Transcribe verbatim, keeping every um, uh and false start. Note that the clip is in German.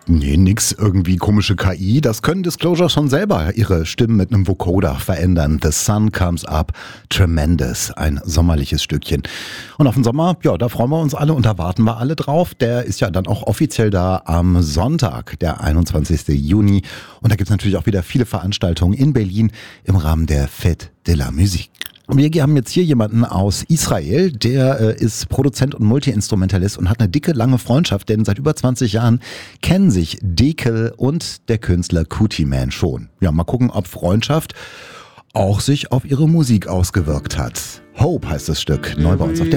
Nee, nix irgendwie komische K I. Das können Disclosure schon selber ihre Stimmen mit einem Vocoder verändern. The Sun Comes Up, Tremendous, ein sommerliches Stückchen. Und auf den Sommer, ja, da freuen wir uns alle und da warten wir alle drauf. Der ist ja dann auch offiziell da am Sonntag, der einundzwanzigsten Juni. Und da gibt's natürlich auch wieder viele Veranstaltungen in Berlin im Rahmen der Fête de la Musique. Wir haben jetzt hier jemanden aus Israel, der äh, ist Produzent und Multi-Instrumentalist und hat eine dicke, lange Freundschaft, denn seit über zwanzig Jahren kennen sich Dekel und der Künstler Kutiman schon. Ja, mal gucken, ob Freundschaft auch sich auf ihre Musik ausgewirkt hat. Hope heißt das Stück, neu bei uns auf der